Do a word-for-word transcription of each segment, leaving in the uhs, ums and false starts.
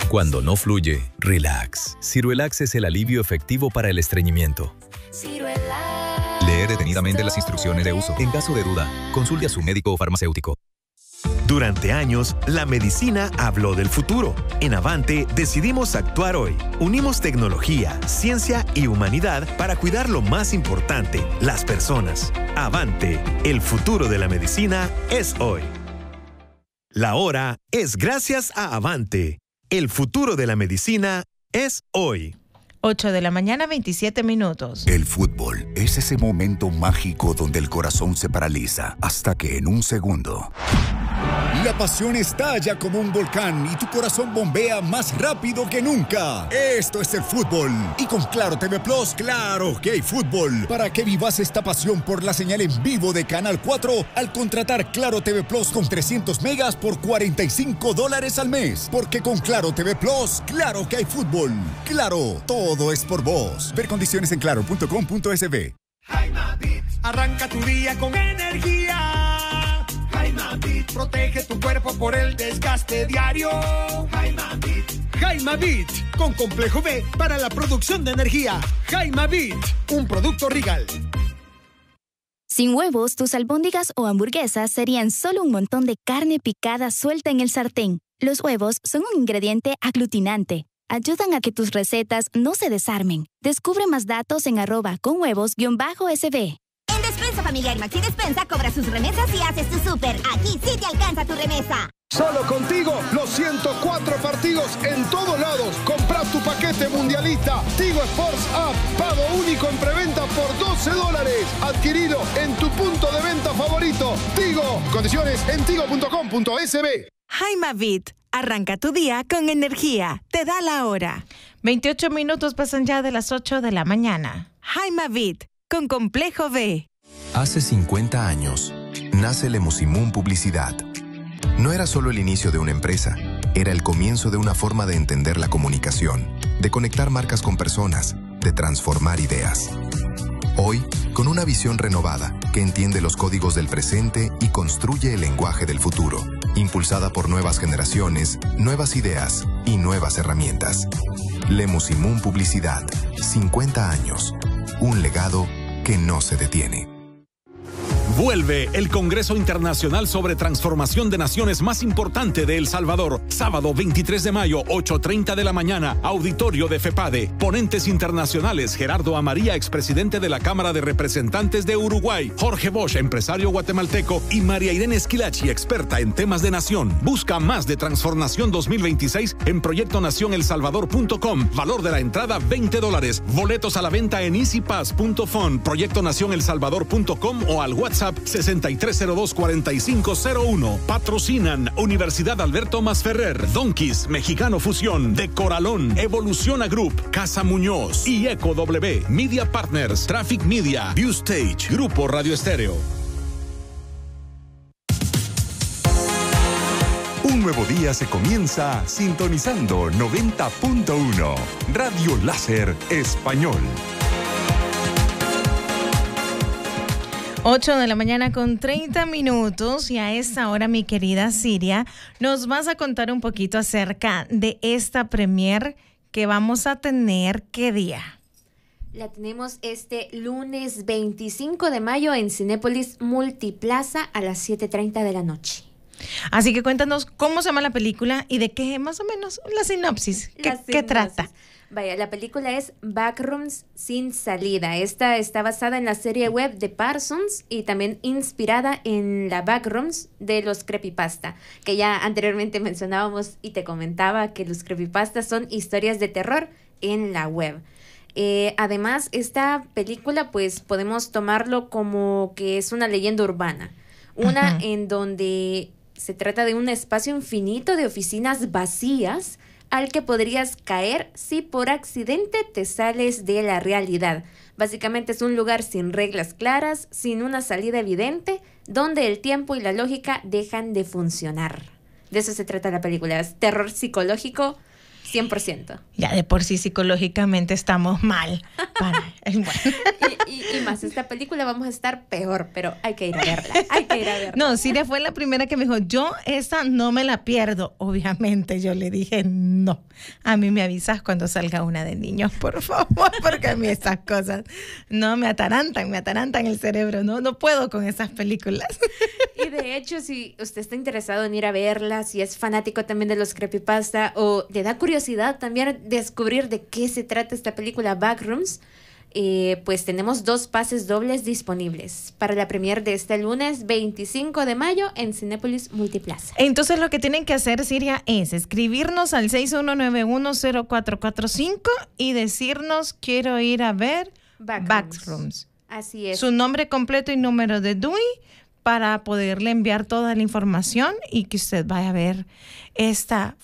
Cuando no fluye, relax. Ciruelax es el alivio efectivo para el estreñimiento. Ciruelax. Leer detenidamente las instrucciones de uso. En caso de duda, consulte a su médico o farmacéutico. Durante años, la medicina habló del futuro. En Avante decidimos actuar hoy. Unimos tecnología, ciencia y humanidad para cuidar lo más importante, las personas. Avante, el futuro de la medicina es hoy. La hora es gracias a Avante. El futuro de la medicina es hoy. ocho de la mañana, veintisiete minutos. El fútbol es ese momento mágico donde el corazón se paraliza hasta que en un segundo la pasión estalla como un volcán y tu corazón bombea más rápido que nunca. Esto es el fútbol. Y con Claro T V Plus, claro que hay fútbol. Para que vivas esta pasión por la señal en vivo de Canal cuatro al contratar Claro T V Plus con trescientos megas por cuarenta y cinco dólares al mes. Porque con Claro T V Plus, claro que hay fútbol. Claro, todo es por vos. Ver condiciones en claro punto com punto es be. Jaima Beat, arranca tu día con energía. Jaima Beat, protege tu cuerpo por el desgaste diario. Jaima Beat, Jaima Beat, con complejo B para la producción de energía. Jaima Beat, un producto Regal. Sin huevos, tus albóndigas o hamburguesas serían solo un montón de carne picada suelta en el sartén. Los huevos son un ingrediente aglutinante. Ayudan a que tus recetas no se desarmen. Descubre más datos en arroba con huevos guión bajo sb. En Despensa Familiar Maxi Despensa cobra sus remesas y haces tu súper. Aquí sí te alcanza tu remesa. Solo contigo, los ciento cuatro partidos en todos lados. Compra tu paquete mundialista Tigo Sports App. Pago único en preventa por doce dólares. Adquirido en tu punto de venta favorito. Tigo. Condiciones en tigo punto com punto es be. Jaima Beat. Arranca tu día con energía. Te da la hora. veintiocho minutos pasan ya de las ocho de la mañana. Jaima Beat, con complejo B. Hace cincuenta años, nace Lemusimun Publicidad. No era solo el inicio de una empresa, era el comienzo de una forma de entender la comunicación, de conectar marcas con personas, de transformar ideas. Hoy, con una visión renovada que entiende los códigos del presente y construye el lenguaje del futuro, impulsada por nuevas generaciones, nuevas ideas y nuevas herramientas. Lemusimun Publicidad, cincuenta años, un legado que no se detiene. Vuelve el Congreso Internacional sobre Transformación de Naciones más importante de El Salvador. Sábado veintitrés de mayo, ocho treinta de la mañana, auditorio de FEPADE. Ponentes internacionales, Gerardo Amaría, expresidente de la Cámara de Representantes de Uruguay. Jorge Bosch, empresario guatemalteco. Y María Irene Esquilachi, experta en temas de nación. Busca más de Transformación dos mil veintiséis en proyecto nación el salvador punto com. Valor de la entrada, veinte dólares. Boletos a la venta en easy pass punto fun, proyecto nación el salvador punto com o al WhatsApp sesenta y tres cero dos, cuarenta y cinco cero uno. Patrocinan Universidad Alberto Masferrer, Donquis, Mexicano Fusión, De Coralón, Evoluciona Group, Casa Muñoz y Eco W, Media Partners, Traffic Media, View Stage, Grupo Radio Estéreo. Un nuevo día se comienza sintonizando noventa punto uno. Radio Láser Español. ocho de la mañana con treinta minutos y a esta hora, mi querida Siria, nos vas a contar un poquito acerca de esta premier que vamos a tener. ¿Qué día? La tenemos este lunes veinticinco de mayo en Cinépolis Multiplaza a las siete treinta de la noche. Así que cuéntanos cómo se llama la película y de qué más o menos la sinopsis. ¿Qué, la sinopsis. ¿qué trata? Vaya, la película es Backrooms sin salida. Esta está basada en la serie web de Parsons y también inspirada en la Backrooms de los creepypasta, que ya anteriormente mencionábamos y te comentaba que los creepypastas son historias de terror en la web. Eh, además, esta película pues podemos tomarlo como que es una leyenda urbana, una uh-huh. en donde se trata de un espacio infinito de oficinas vacías al que podrías caer si por accidente te sales de la realidad. Básicamente es un lugar sin reglas claras, sin una salida evidente, donde el tiempo y la lógica dejan de funcionar. De eso se trata la película. Es terror psicológico cien por ciento. Ya de por sí psicológicamente estamos mal. Para, bueno. y, y, y más, esta película vamos a estar peor, pero hay que ir a verla, hay que ir a verla. No, Siria fue la primera que me dijo, yo esta no me la pierdo. Obviamente yo le dije, no. A mí me avisas cuando salga una de niños, por favor, porque a mí estas cosas no me atarantan, me atarantan el cerebro. No, no puedo con esas películas. Y de hecho, si usted está interesado en ir a verla, si es fanático también de los creepypasta o le da curiosidad también descubrir de qué se trata esta película Backrooms, eh, pues tenemos dos pases dobles disponibles para la premier de este lunes veinticinco de mayo en Cinépolis Multiplaza. Entonces lo que tienen que hacer, Siria, es escribirnos al seis uno nueve uno cero cuatro cuatro cinco y decirnos quiero ir a ver Backrooms. Backrooms. Así es. Su nombre completo y número de D U I para poderle enviar toda la información y que usted vaya a ver esta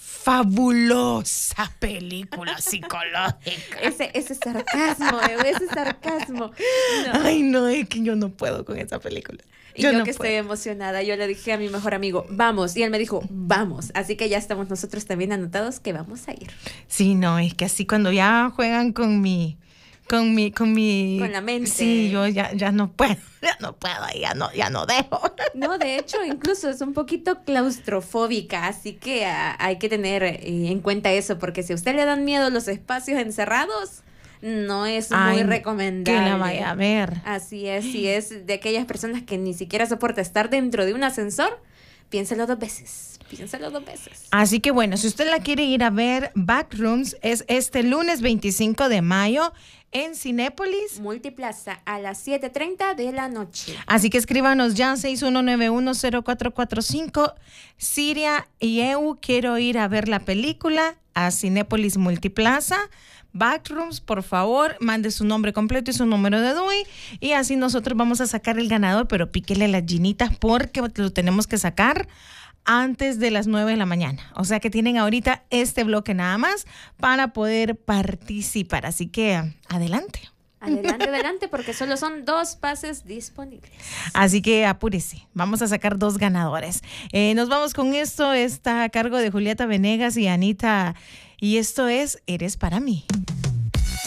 fabulosa película psicológica. Ese, ese sarcasmo, ese sarcasmo. No. Ay, no, es que yo no puedo con esa película. Y yo, yo no que puedo. Estoy emocionada, yo le dije a mi mejor amigo, vamos, y él me dijo, vamos. Así que ya estamos nosotros también anotados que vamos a ir. Sí, no, es que así cuando ya juegan con mi... Con mi, con mi... Con la mente. Sí, yo ya, ya no puedo, ya no puedo, ya no, ya no dejo. No, de hecho, incluso es un poquito claustrofóbica, así que a, hay que tener eh, en cuenta eso, porque si a usted le dan miedo los espacios encerrados, no es Ay, muy recomendable. Que la vaya a ver. Así es, si es de aquellas personas que ni siquiera soporta estar dentro de un ascensor, piénselo dos veces. Piénsalo dos veces. Así que bueno, si usted la quiere ir a ver, Backrooms es este lunes veinticinco de mayo en Cinépolis Multiplaza a las siete treinta de la noche. Así que escríbanos ya seis uno nueve uno cero cuatro cuatro cinco. Siria y Eu, quiero ir a ver la película a Cinépolis Multiplaza. Backrooms, por favor, mande su nombre completo y su número de D U I y así nosotros vamos a sacar el ganador, pero píquele las ginitas porque lo tenemos que sacar antes de las nueve de la mañana. O sea que tienen ahorita este bloque nada más para poder participar. Así que adelante. Adelante, adelante, porque solo son dos pases disponibles. Así que apúrese. Vamos a sacar dos ganadores. Eh, nos vamos con esto. Está a cargo de Julieta Venegas y Anita. Y esto es Eres para mí.